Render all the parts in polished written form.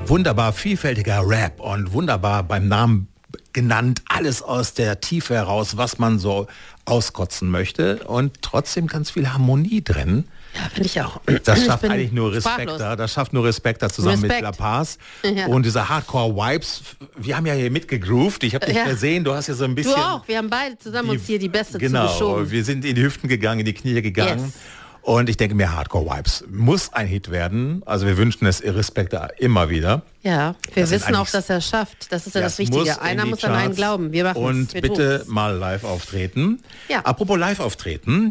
Wunderbar vielfältiger Rap und wunderbar beim Namen genannt, alles aus der Tiefe heraus, was man so auskotzen möchte und trotzdem ganz viel Harmonie drin. Ja, finde ich auch. Das schafft eigentlich nur Respekta. Das schafft nur Respekta zusammen mit La Paz. Ja. Und diese Hardcore-Vibes, wir haben ja hier mitgegroovt. Ich habe dich gesehen, du hast ja so ein bisschen... Du auch, wir haben beide zusammen uns hier die Beste zugeschoben. Genau, wir sind in die Hüften gegangen, in die Knie gegangen. Yes. Und ich denke mir, Hardcore-Vibes muss ein Hit werden. Also wir wünschen es Respekta immer wieder. Ja, wir wissen auch, dass er es schafft. Das ist ja das Wichtige. Einer muss an einen glauben. Wir machen und bitte mal live auftreten. Ja. Apropos live auftreten.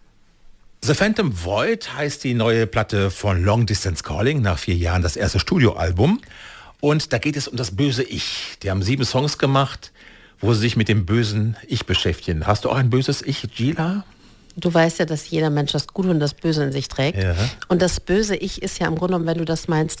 The Phantom Void heißt die neue Platte von Long Distance Calling, nach 4 Jahren das erste Studioalbum. Und da geht es um das böse Ich. Die haben 7 Songs gemacht, wo sie sich mit dem bösen Ich beschäftigen. Hast du auch ein böses Ich, Gila? Du weißt ja, dass jeder Mensch das Gute und das Böse in sich trägt. Ja. Und das böse Ich ist ja im Grunde genommen, wenn du das meinst,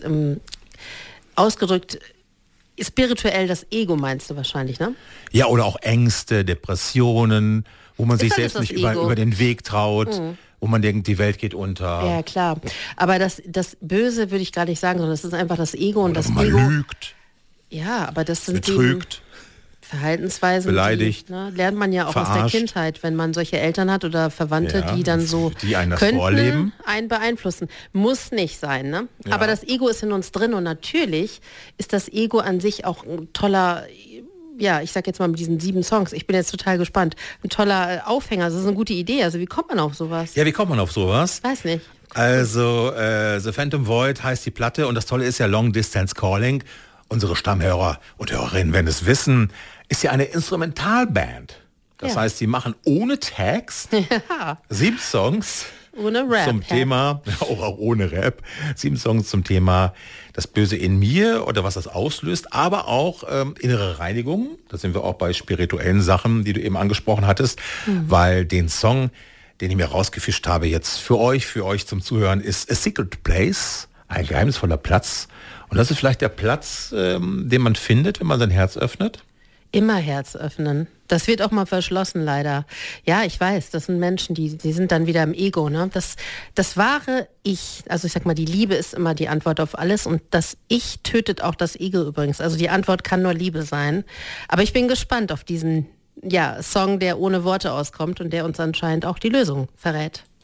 ausgedrückt, spirituell das Ego meinst du wahrscheinlich, ne? Ja, oder auch Ängste, Depressionen, wo man sich selbst nicht über den Weg traut. Wo man denkt, die Welt geht unter. Ja, klar. Aber das Böse würde ich gar nicht sagen, sondern das ist einfach das Ego. Und das man Ego lügt. Ja, aber das sind betrügt. Verhaltensweisen, beleidigt, lernt man ja auch verarscht. Aus der Kindheit, wenn man solche Eltern hat oder Verwandte, die dann so die einen das vorleben. Einen beeinflussen. Muss nicht sein, ne? Ja. Aber das Ego ist in uns drin und natürlich ist das Ego an sich auch ein toller... Ja, ich sag jetzt mal mit diesen 7 Songs, ich bin jetzt total gespannt. Ein toller Aufhänger, das ist eine gute Idee. Also wie kommt man auf sowas? Ja, wie kommt man auf sowas? Weiß nicht. Also The Phantom Void heißt die Platte und das Tolle ist ja Long Distance Calling. Unsere Stammhörer und Hörerinnen werden es wissen, ist ja eine Instrumentalband. Das heißt, sie machen ohne Tags 7 Songs. Ohne Rap. Zum Thema, auch ohne Rap, 7 Songs zum Thema das Böse in mir oder was das auslöst, aber auch innere Reinigung. Da sind wir auch bei spirituellen Sachen, die du eben angesprochen hattest, weil den Song, den ich mir rausgefischt habe jetzt für euch zum Zuhören, ist A Secret Place, ein geheimnisvoller Platz. Und das ist vielleicht der Platz, den man findet, wenn man sein Herz öffnet. Immer Herz öffnen. Das wird auch mal verschlossen, leider. Ja, ich weiß, das sind Menschen, die sind dann wieder im Ego. Ne? Das wahre Ich, also ich sag mal, die Liebe ist immer die Antwort auf alles und das Ich tötet auch das Ego übrigens. Also die Antwort kann nur Liebe sein. Aber ich bin gespannt auf diesen Song, der ohne Worte auskommt und der uns anscheinend auch die Lösung verrät.